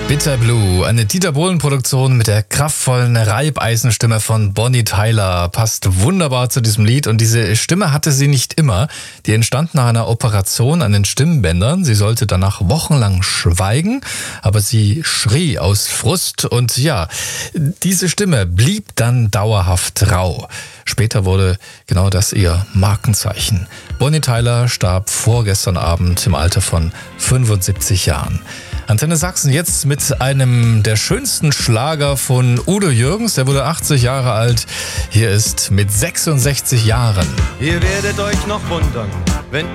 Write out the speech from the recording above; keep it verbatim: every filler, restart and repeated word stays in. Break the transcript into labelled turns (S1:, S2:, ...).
S1: Bitter Blue, eine Dieter Bohlen-Produktion mit der kraftvollen Reibeisenstimme von Bonnie Tyler, passt wunderbar zu diesem Lied. Und diese Stimme hatte sie nicht immer. Die entstand nach einer Operation an den Stimmbändern. Sie sollte danach wochenlang schweigen, aber sie schrie aus Frust. Und ja, diese Stimme blieb dann dauerhaft rau. Später wurde genau das ihr Markenzeichen. Bonnie Tyler starb vorgestern Abend im Alter von fünfundsiebzig Jahren. Antenne Sachsen jetzt mit einem der schönsten Schlager von Udo Jürgens. Der wurde achtzig Jahre alt. Hier ist mit sechsundsechzig Jahren.
S2: Ihr werdet euch noch wundern, wenn